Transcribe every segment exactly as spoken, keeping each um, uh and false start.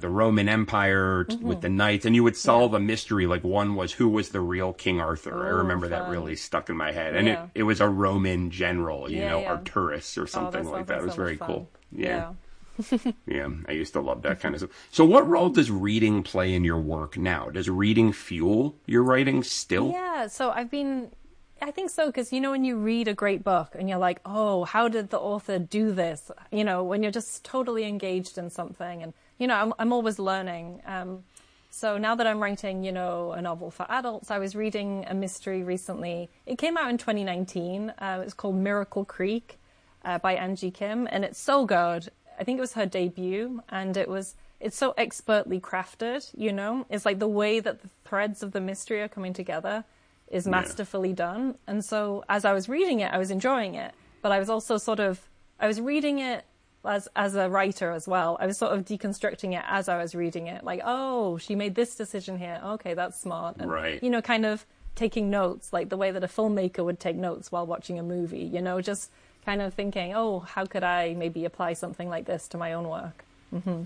the Roman Empire mm-hmm. with the knights, and you would solve yeah. a mystery. Like one was who was the real King Arthur. Oh, I remember fun. That really stuck in my head, and yeah. it, it was a Roman general, you yeah, know, yeah. Arturus or something oh, like that. It was so very cool. Yeah. Yeah. yeah, I used to love that kind of stuff. So what role does reading play in your work now? Does reading fuel your writing still? Yeah, so I've been, I think so, because, you know, when you read a great book and you're like, oh, how did the author do this? You know, when you're just totally engaged in something and, you know, I'm, I'm always learning. Um, so now that I'm writing, you know, a novel for adults, I was reading a mystery recently. It came out in twenty nineteen. Uh, it's called Miracle Creek uh, by Angie Kim, and it's so good. I think it was her debut, and it was, it's so expertly crafted, you know? It's like the way that the threads of the mystery are coming together is masterfully yeah. done. And so as I was reading it, I was enjoying it, but I was also sort of, I was reading it as as a writer as well. I was sort of deconstructing it as I was reading it. Like, oh, she made this decision here. Okay, that's smart. And, right. you know, kind of taking notes, like the way that a filmmaker would take notes while watching a movie, you know, just kind of thinking, oh, how could I maybe apply something like this to my own work? Mm-hmm.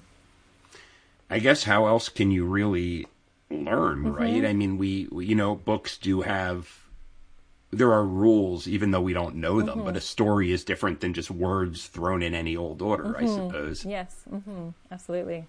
I guess how else can you really learn, mm-hmm. right? I mean, we, we, you know, books do have, there are rules, even though we don't know them, mm-hmm. but a story is different than just words thrown in any old order, mm-hmm. I suppose. Yes, mm-hmm. absolutely.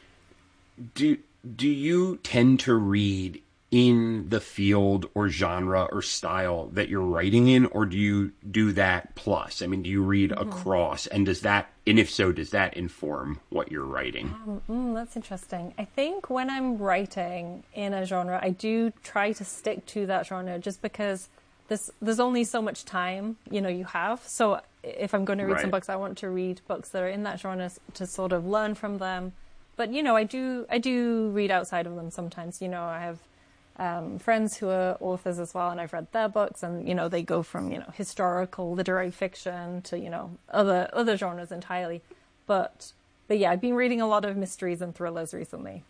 Do, do you tend to read in the field or genre or style that you're writing in, or do you do that plus? I mean, do you read mm-hmm. across, and does that, and if so, does that inform what you're writing? Um, mm, that's interesting. I think when I'm writing in a genre, I do try to stick to that genre just because there's, there's only so much time, you know, you have. So if I'm going to read right. some books, I want to read books that are in that genre to sort of learn from them. But, you know, I do, I do read outside of them sometimes. You know, I have Um, friends who are authors as well, and I've read their books, and you know they go from you know historical literary fiction to you know other other genres entirely. But but yeah, I've been reading a lot of mysteries and thrillers recently.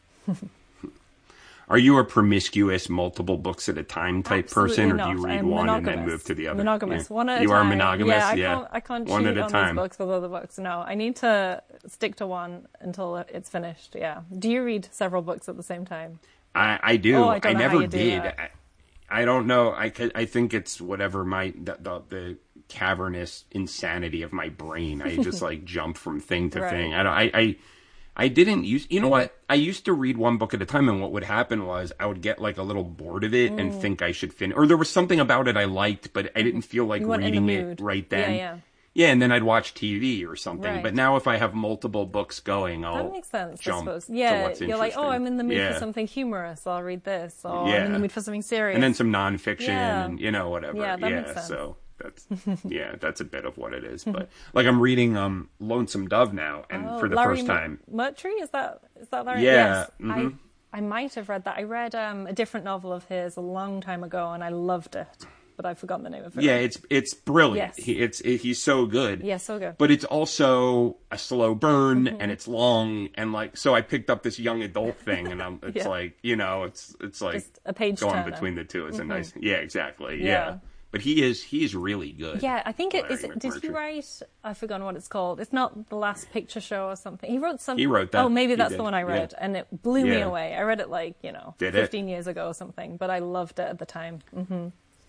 Are you a promiscuous, multiple books at a time type Absolutely person, or not. do you read I'm one monogamous. and then move to the other? Monogamous, yeah. one at a you time. You are monogamous, yeah. I yeah. can't, I can't one cheat at a on time. these books with other books. No, I need to stick to one until it's finished. Yeah. Do you read several books at the same time? I, I do. Oh, I, don't I know never how you do did. that. I, I don't know. I, I think it's whatever my the, the, the cavernous insanity of my brain. I just like jump from thing to right. thing. I, don't, I I I didn't use. You know what? I used to read one book at a time, and what would happen was I would get like a little bored of it mm. and think I should finish, or there was something about it I liked, but I didn't feel like reading it right then. Yeah, yeah. Yeah, and then I'd watch T V or something. Right. But now if I have multiple books going, I'll that makes sense, jump I suppose. Yeah, to what's you're like, oh, I'm in the mood yeah. for something humorous. I'll read this. Or yeah. I'm in the mood for something serious. And then some nonfiction yeah. and, you know, whatever. Yeah, that yeah makes sense. So that's, yeah, that's a bit of what it is. But, like, I'm reading um, Lonesome Dove now, and oh, for the Larry first time. Murtry? Is that, is that Larry? Yeah. Yes. Mm-hmm. I, I might have read that. I read um, a different novel of his a long time ago, and I loved it. But I've forgotten the name of it. Yeah, it's it's brilliant. Yes. He, it's it, he's so good. Yeah, so good. But it's also a slow burn, mm-hmm. and it's long, and like so. I picked up this young adult thing, and I'm, it's yeah. like you know, it's it's like just a page going turner. between the two is mm-hmm. a nice. Yeah, exactly. Yeah. yeah. But he is he is really good. Yeah, I think it Larry is. Did McMurtry. he write? I've forgotten what it's called. It's not The Last Picture Show or something. He wrote something. He wrote that. Oh, maybe He that's did. the one I read, yeah. and it blew me Yeah. away. I read it like you know, did fifteen it? years ago or something, but I loved it at the time. Mm-hmm.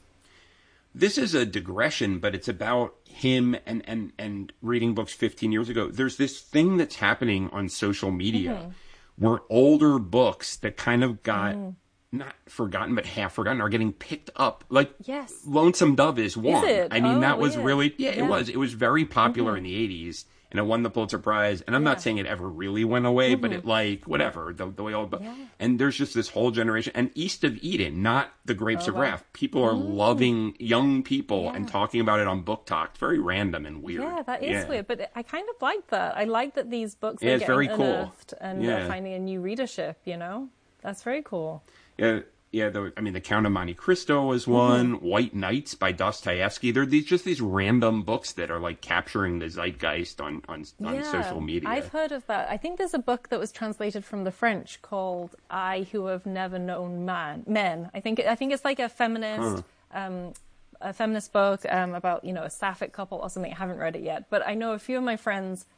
This is a digression, but it's about him and, and, and reading books fifteen years ago. There's this thing that's happening on social media mm-hmm. where older books that kind of got mm. not forgotten, but half forgotten are getting picked up. Like yes. Lonesome Dove is one. Is it? I mean, oh, that was weird. really, yeah, yeah, it was. It was very popular mm-hmm. in the eighties. And it won the Pulitzer Prize. And I'm yeah. not saying it ever really went away, mm-hmm. but it like, whatever, the, the way all, yeah. and there's just this whole generation. And East of Eden, not The Grapes oh, of wow. Wrath. People are mm. loving young people yeah. and talking about it on Book Talk. It's very random and weird. Yeah, that is yeah. weird. But I kind of like that. I like that these books Yeah, are it's getting very cool. unearthed and Yeah. uh, finding a new readership, you know? That's very cool. Yeah. Yeah, the, I mean, The Count of Monte Cristo was one. Mm-hmm. White Nights by Dostoevsky. They're these just these random books that are like capturing the zeitgeist on on, on yeah, social media. I've heard of that. I think there's a book that was translated from the French called "I Who Have Never Known Man Men." I think I think it's like a feminist huh. um, a feminist book um, about you know a sapphic couple or something. I haven't read it yet, but I know a few of my friends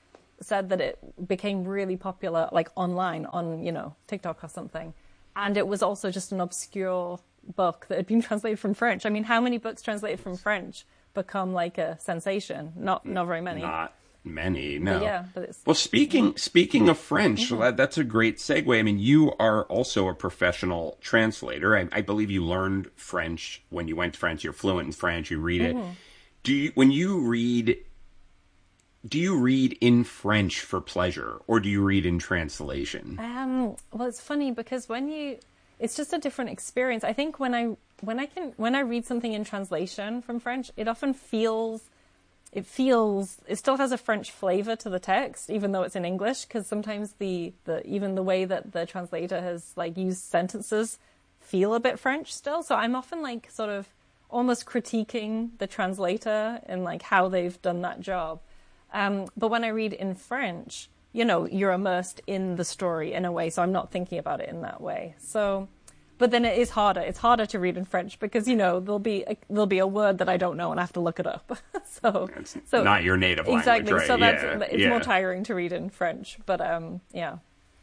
said that it became really popular, like online on, you know, TikTok or something. And it was also just an obscure book that had been translated from French. I mean, how many books translated from French become like a sensation? Not not very many. Not many, no. But yeah, but it's... Well, speaking speaking of French, mm-hmm. that, that's a great segue. I mean, you are also a professional translator. I, I believe you learned French when you went to France. You're fluent in French. You read it. Mm-hmm. Do you, when you read, do you read in French for pleasure, or do you read in translation? Um, well, it's funny because when you, it's just a different experience. I think when I when I can when I read something in translation from French, it often feels, it feels, it still has a French flavor to the text, even though it's in English. Because sometimes the the even the way that the translator has like used sentences feel a bit French still. So I'm often like sort of almost critiquing the translator and like how they've done that job. Um, but when I read in French, you know, you're immersed in the story in a way. So I'm not thinking about it in that way. So, but then it is harder. It's harder to read in French because, you know, there'll be a, there'll be a word that I don't know and I have to look it up. so it's so not your native language, exactly. Right? So that's yeah, it's yeah. more tiring to read in French. But um, yeah.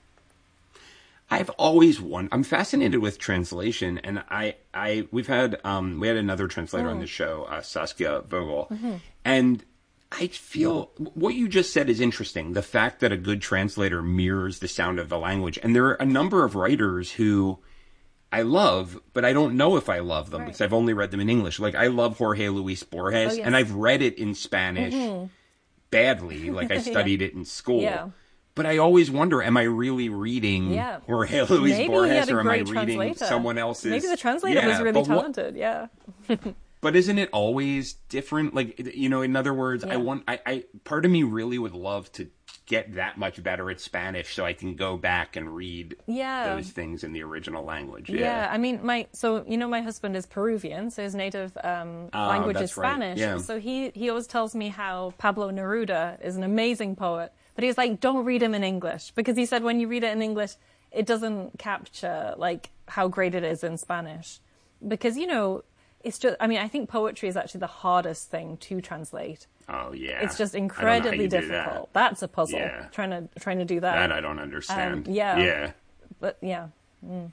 I've always wondered. I'm fascinated with translation, and I, I, we've had, um, we had another translator mm. on the show, uh, Saskia Vogel, mm-hmm. and I feel what you just said is interesting. The fact that a good translator mirrors the sound of the language, and there are a number of writers who I love, but I don't know if I love them right. because I've only read them in English. Like I love Jorge Luis Borges, oh, yes. and I've read it in Spanish mm-hmm. badly, like I studied yeah. it in school. Yeah. But I always wonder, am I really reading yeah. Jorge Luis Maybe Borges, or am I translator. reading someone else's? Maybe the translator yeah, was really but talented, what... yeah. But isn't it always different? Like, you know, in other words, yeah. I want, I, I, part of me really would love to get that much better at Spanish so I can go back and read yeah. those things in the original language. Yeah. yeah, I mean, my, so, you know, my husband is Peruvian, so his native um, uh, language is right. Spanish. Yeah. So he, he always tells me how Pablo Neruda is an amazing poet. But he's like, don't read him in English. Because he said when you read it in English, it doesn't capture, like, how great it is in Spanish. Because, you know, it's just, I mean, I think poetry is actually the hardest thing to translate. Oh, yeah. It's just incredibly difficult. That. That's a puzzle, yeah. trying to trying to do that. That I don't understand. Um, yeah. Yeah. But, yeah. Mm.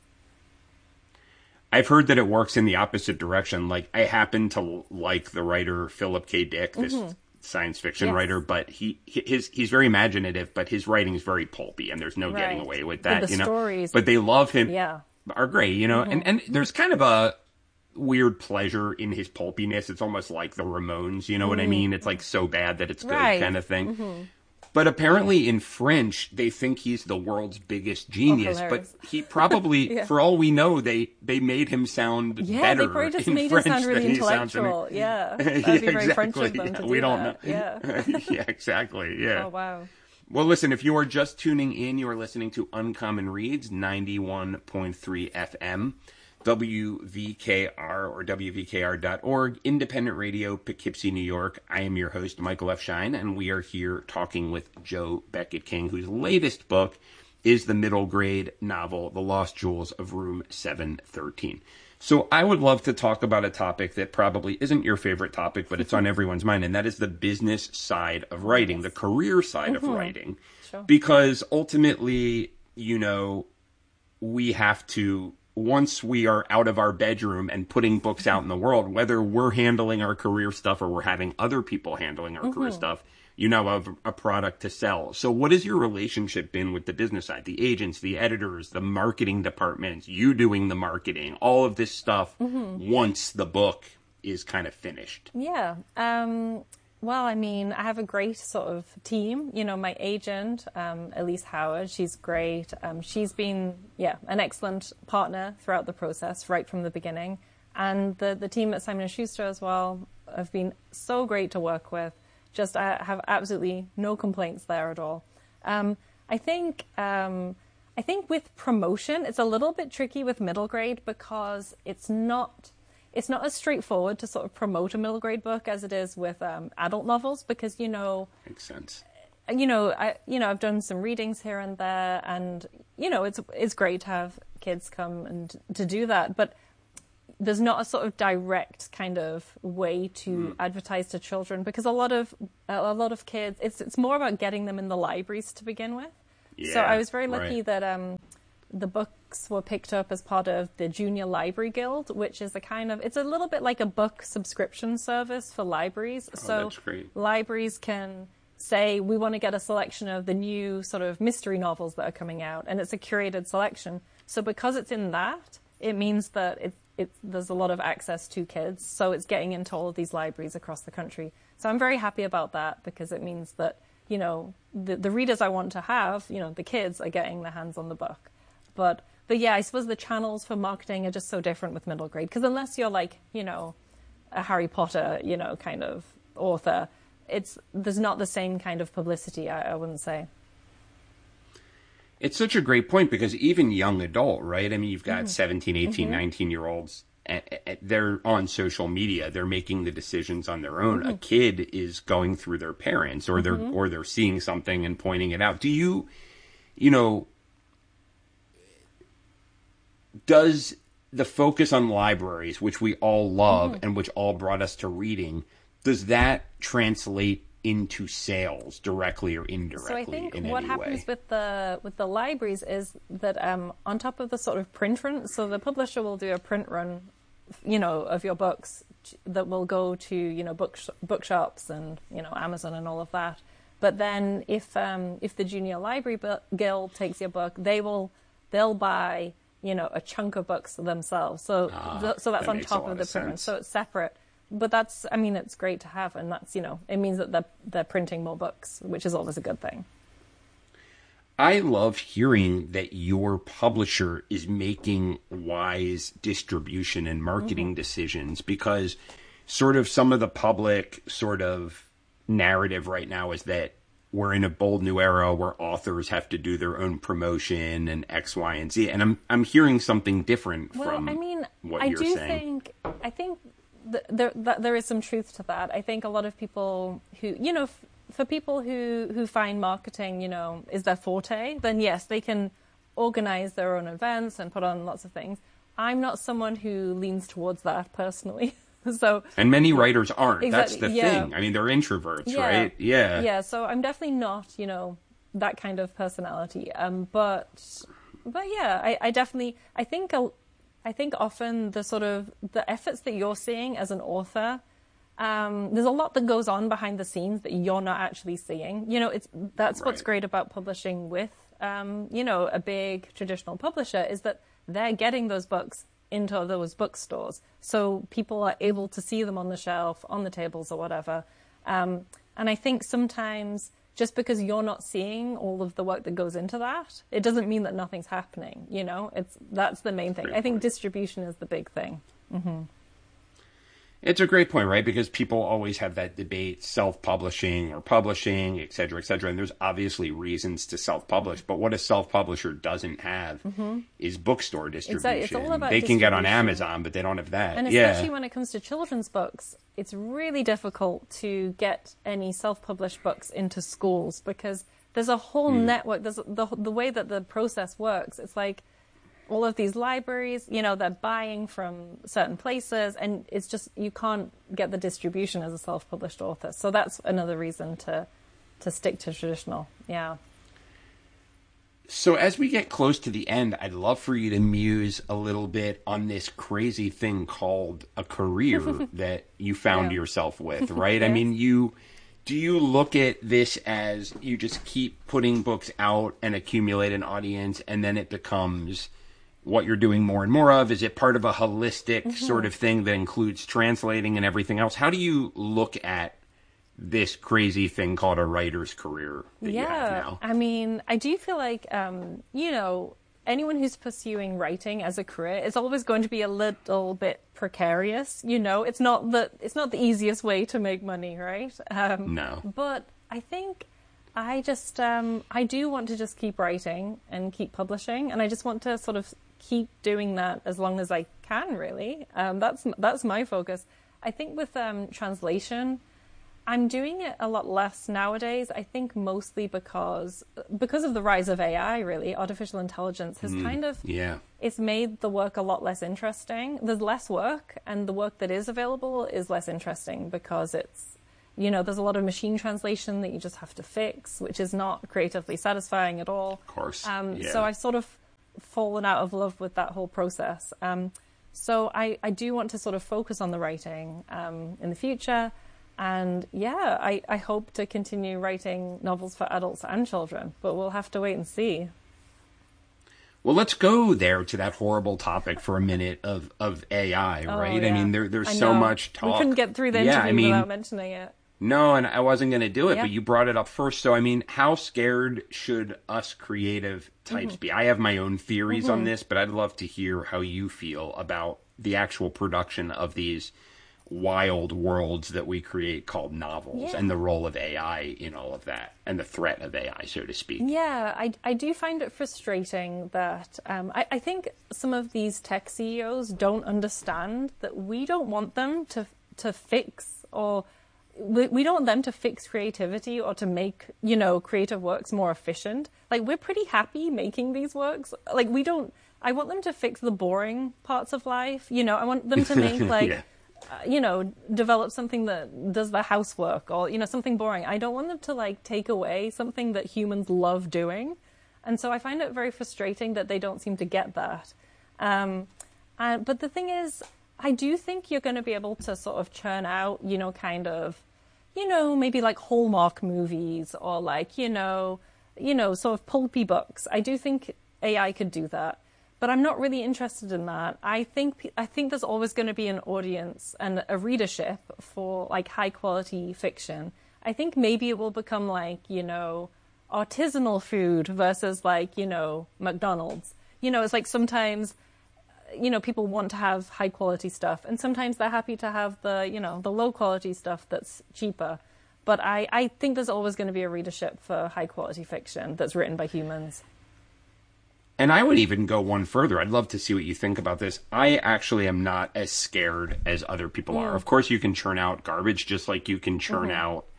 I've heard that it works in the opposite direction. Like, I happen to like the writer Philip K. Dick, this... Mm-hmm. science fiction yes. writer, but he his he's very imaginative, but his writing is very pulpy, and there's no right. getting away with that. But the you know, stories, but they love him. Yeah, are great. You know, mm-hmm. and and there's kind of a weird pleasure in his pulpiness. It's almost like the Ramones. You know mm-hmm. what I mean? It's like so bad that it's good right. kind of thing. Mm-hmm. But apparently in French, they think he's the world's biggest genius. Oh, but he probably, yeah. for all we know, they, they made him sound yeah, better. Yeah, they probably just in made French him sound really in intellectual. Yeah, that'd yeah, be very exactly. French of them yeah, to we do don't that. know. Yeah. yeah, exactly. Yeah. Oh, wow. Well, listen, if you are just tuning in, you are listening to Uncommon Reads, ninety-one point three F M. W V K R or W V K R dot org, independent radio, Poughkeepsie, New York. I am your host, Michael F. Shine, and we are here talking with Jo Beckett-King, whose latest book is the middle grade novel, The Lost Jewels of Room seven thirteen. So I would love to talk about a topic that probably isn't your favorite topic, but it's on everyone's mind, and that is the business side of writing, the career side mm-hmm. of writing. Sure. Because ultimately, you know, we have to... once we are out of our bedroom and putting books out in the world, whether we're handling our career stuff or we're having other people handling our mm-hmm. career stuff, you now have a product to sell. So what has your relationship been with the business side? The agents, the editors, the marketing departments, you doing the marketing, all of this stuff mm-hmm. once the book is kind of finished? Yeah. Um... Well, I mean, I have a great sort of team. You know, my agent, um, Elise Howard, she's great. Um, she's been, yeah, an excellent partner throughout the process, right from the beginning. And the, the team at Simon and Schuster as well have been so great to work with. Just I have absolutely no complaints there at all. Um, I think um, I think with promotion, it's a little bit tricky with middle grade because it's not... It's not as straightforward to sort of promote a middle grade book as it is with um, adult novels because, you know... Makes sense. You know, I, you know, I've done some readings here and there and, you know, it's it's great to have kids come and to do that. But there's not a sort of direct kind of way to mm. advertise to children, because a lot of a lot of kids, it's it's more about getting them in the libraries to begin with. Yeah, so I was very lucky right. that um, the books were picked up as part of the Junior Library Guild, which is a kind of, it's a little bit like a book subscription service for libraries. Oh, so that's great. Libraries can say, we want to get a selection of the new sort of mystery novels that are coming out, and it's a curated selection. So because it's in that, it means that it, it, there's a lot of access to kids, so it's getting into all of these libraries across the country. So I'm very happy about that, because it means that, you know, the, the readers I want to have, you know, the kids are getting their hands on the book. But, but yeah, I suppose the channels for marketing are just so different with middle grade, because unless you're like, you know, a Harry Potter, you know, kind of author, it's there's not the same kind of publicity, I, I wouldn't say. It's such a great point, because even young adult, right? I mean, you've got mm-hmm. seventeen, eighteen, mm-hmm. nineteen-year-olds. They're on social media. They're making the decisions on their own. Mm-hmm. A kid is going through their parents, or they're mm-hmm. or they're seeing something and pointing it out. Do you, you know, does the focus on libraries, which we all love mm-hmm. and which all brought us to reading, does that translate into sales directly or indirectly? So I think in what any happens way? with the with the libraries is that um, on top of the sort of print run, so the publisher will do a print run, you know, of your books that will go to, you know, book bookshops and, you know, Amazon and all of that. But then if um, if the Junior Library Guild takes your book, they will they'll buy, you know, a chunk of books themselves. So ah, th- so that's that on top of the of print run. So it's separate. But that's, I mean, it's great to have, and that's, you know, it means that they're, they're printing more books, which is always a good thing. I love hearing that your publisher is making wise distribution and marketing mm-hmm. decisions, because sort of some of the public sort of narrative right now is that we're in a bold new era where authors have to do their own promotion and X, Y, and Z. And I'm I'm hearing something different well, from I mean, what I you're do saying. Think, I think th- there th- there is some truth to that. I think a lot of people who, you know, f- for people who, who find marketing, you know, is their forte, then yes, they can organize their own events and put on lots of things. I'm not someone who leans towards that personally. So, and many writers aren't. Exactly, That's the yeah. thing. I mean, they're introverts, yeah. right? Yeah. Yeah. So I'm definitely not, you know, that kind of personality. Um, but, but yeah, I, I definitely, I think, a, I think often the sort of the efforts that you're seeing as an author, um, there's a lot that goes on behind the scenes that you're not actually seeing. You know, it's that's right. what's great about publishing with, um, you know, a big traditional publisher, is that they're getting those books into those bookstores, so people are able to see them on the shelf, on the tables, or whatever. Um, and I think sometimes just because you're not seeing all of the work that goes into that, it doesn't mean that nothing's happening. You know, it's that's the main thing. Great I think point. Distribution is the big thing. Mm-hmm. It's a great point, right? Because people always have that debate, self-publishing or publishing, et cetera, et cetera. And there's obviously reasons to self-publish. But what a self-publisher doesn't have mm-hmm. is bookstore distribution. Exactly. It's all about they can get on Amazon, but they don't have that. And yeah. especially when it comes to children's books, it's really difficult to get any self-published books into schools, because there's a whole mm. network. There's the the way that the process works. It's like all of these libraries, you know, they're buying from certain places, and it's just, you can't get the distribution as a self-published author. So that's another reason to to stick to traditional. Yeah. So as we get close to the end, I'd love for you to muse a little bit on this crazy thing called a career that you found yeah. yourself with, right? Yes. I mean, you... Do you look at this as you just keep putting books out and accumulate an audience, and then it becomes what you're doing more and more of? Is it part of a holistic mm-hmm. sort of thing that includes translating and everything else? How do you look at this crazy thing called a writer's career that yeah, you have now? I mean, I do feel like, um, you know, anyone who's pursuing writing as a career is always going to be a little bit precarious. You know, it's not the, it's not the easiest way to make money, right? Um, no. But I think I just, um, I do want to just keep writing and keep publishing, and I just want to sort of keep doing that as long as I can, really. Um, that's that's my focus. I think with um, translation, I'm doing it a lot less nowadays. I think mostly because because of the rise of A I, really. Artificial intelligence has mm, kind of, yeah. it's made the work a lot less interesting. There's less work, and the work that is available is less interesting because it's, you know, there's a lot of machine translation that you just have to fix, which is not creatively satisfying at all. Of course. Um, yeah. So I've sort of fallen out of love with that whole process. Um, so I, I do want to sort of focus on the writing um, in the future. And yeah, I, I hope to continue writing novels for adults and children, but we'll have to wait and see. Well, let's go there to that horrible topic for a minute of, of A I, oh, right? Yeah. I mean, there there's so much talk. We couldn't get through the yeah, interview I mean, without mentioning it. No, and I wasn't going to do it, yeah. but you brought it up first. So, I mean, how scared should us creative types mm-hmm. be? I have my own theories mm-hmm. on this, but I'd love to hear how you feel about the actual production of these wild worlds that we create called novels yeah. and the role of A I in all of that and the threat of A I, so to speak. Yeah, I, I do find it frustrating that um, I, I think some of these tech C E Os don't understand that we don't want them to to fix or we, we don't want them to fix creativity or to make, you know, creative works more efficient. Like, we're pretty happy making these works. Like, we don't, I want them to fix the boring parts of life. You know, I want them to make like, yeah. Uh, you know, develop something that does the housework or, you know, something boring. I don't want them to, like, take away something that humans love doing. And so I find it very frustrating that they don't seem to get that. Um, uh, but the thing is, I do think you're going to be able to sort of churn out, you know, kind of, you know, maybe like Hallmark movies or like, you know, you know, sort of pulpy books. I do think A I could do that. But I'm not really interested in that. I think I think there's always going to be an audience and a readership for like high quality fiction. I think maybe it will become like, you know, artisanal food versus like, you know, McDonald's. You know, it's like sometimes, you know, people want to have high quality stuff and sometimes they're happy to have the, you know, the low quality stuff that's cheaper. But I, I think there's always going to be a readership for high quality fiction that's written by humans. And I would even go one further. I'd love to see what you think about this. I actually am not as scared as other people mm. are. Of course, you can churn out garbage just like you can churn mm-hmm. out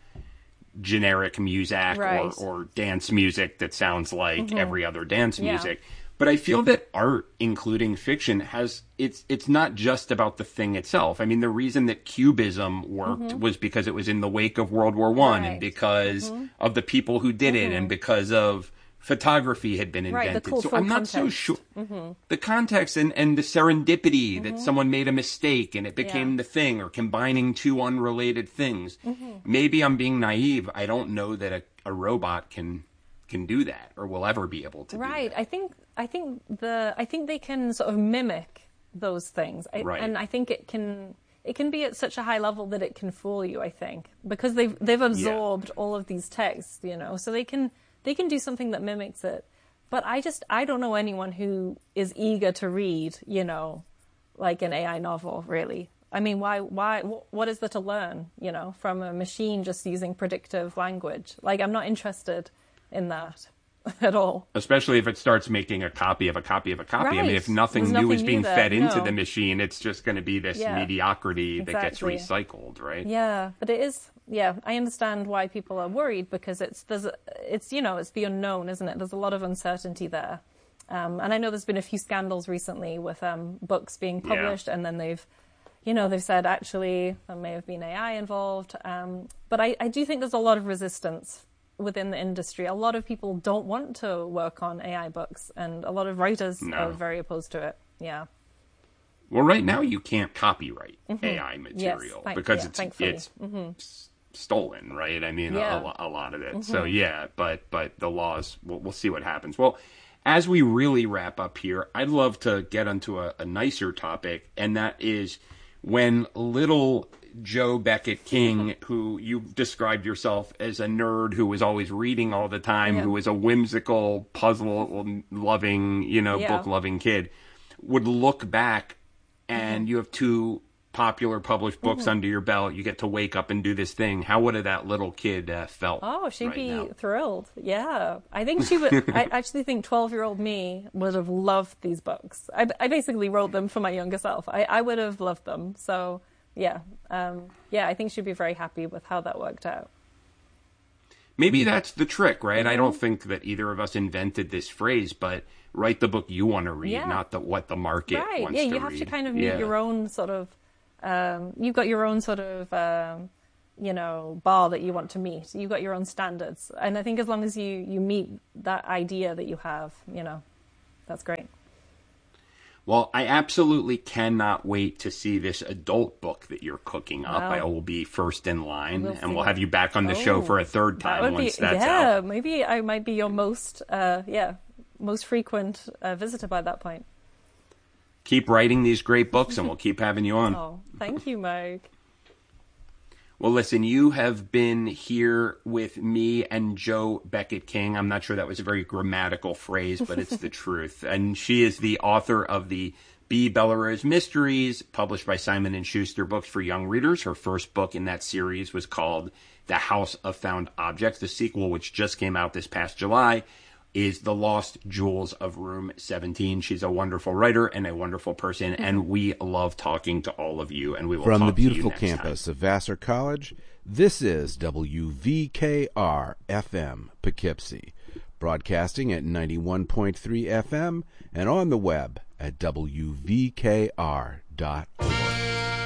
generic music right. or, or dance music that sounds like mm-hmm. every other dance yeah. music. But I feel that art, including fiction, has it's it's not just about the thing itself. I mean, the reason that Cubism worked mm-hmm. was because it was in the wake of World War One right. and because mm-hmm. of the people who did mm-hmm. it and because of photography had been invented. Right, the cultural so I'm not context. so sure. Mm-hmm. The context and, and the serendipity mm-hmm. that someone made a mistake and it became yeah. the thing, or combining two unrelated things. Mm-hmm. Maybe I'm being naive. I don't know that a, a robot can can do that or will ever be able to right. do that. I think I think the I think they can sort of mimic those things. I, right. And I think it can it can be at such a high level that it can fool you, I think. Because they've they've absorbed yeah. all of these texts, you know. So they can they can do something that mimics it. But I just, I don't know anyone who is eager to read, you know, like an A I novel, really. I mean, why, why, what is there to learn, you know, from a machine just using predictive language? Like, I'm not interested in that at all. Especially if it starts making a copy of a copy of a copy. Right. I mean, if nothing There's new nothing is being new there, fed into no. the machine, it's just going to be this yeah. mediocrity exactly. that gets recycled, right? Yeah, but it is, yeah, I understand why people are worried because it's, there's, a, it's, you know, it's the unknown, isn't it? There's a lot of uncertainty there. Um, and I know there's been a few scandals recently with um, books being published yeah. and then they've, you know, they've said actually there may have been A I involved. Um, but I, I do think there's a lot of resistance within the industry. A lot of people don't want to work on A I books and a lot of writers no. are very opposed to it. Yeah. Well, right now you can't copyright mm-hmm. A I material yes, thank, because yeah, it's thankfully. it's mm-hmm. s- stolen, right? I mean, yeah. a, a lot of it. Mm-hmm. So yeah, but but the laws, we'll, we'll see what happens. Well, as we really wrap up here, I'd love to get onto a, a nicer topic, and that is when little Joe Beckett King, who you described yourself as a nerd who was always reading all the time, yeah. who was a whimsical, puzzle-loving, you know, yeah. book-loving kid, would look back and mm-hmm. you have two popular published books mm-hmm. under your belt. You get to wake up and do this thing. How would have that little kid uh, felt? Oh, she'd right be now? Thrilled. Yeah. I think she would. I actually think twelve-year-old me would have loved these books. I, I basically wrote them for my younger self. I, I would have loved them. So, yeah, um, yeah. I think she'd be very happy with how that worked out. Maybe that's the trick, right? Mm-hmm. I don't think that either of us invented this phrase, but write the book you want to read, yeah. not the what the market right. wants yeah, to read. Yeah, you have to kind of meet yeah. your own sort of. Um, you've got your own sort of. Um, you know, bar that you want to meet. You've got your own standards. And I think as long as you, you meet that idea that you have, you know, that's great. Well, I absolutely cannot wait to see this adult book that you're cooking up. Wow. I will be first in line, we'll and we'll have you back on the oh, show for a third time that once be, that's yeah, out. Yeah, maybe I might be your most, uh, yeah, most frequent uh, visitor by that point. Keep writing these great books, and we'll keep having you on. Oh, thank you, Mike. Well, listen, you have been here with me and Jo Beckett King. I'm not sure that was a very grammatical phrase, but it's the truth. And she is the author of the B. Bellerose Mysteries, published by Simon and Schuster Books for Young Readers. Her first book in that series was called The House of Found Objects. The sequel, which just came out this past July, is The Lost Jewels of Room seventeen. She's a wonderful writer and a wonderful person, and we love talking to all of you, and we will From talk the beautiful to you next campus time. of Vassar College, this is W V K R F M Poughkeepsie, broadcasting at ninety-one point three F M and on the web at W V K R dot org.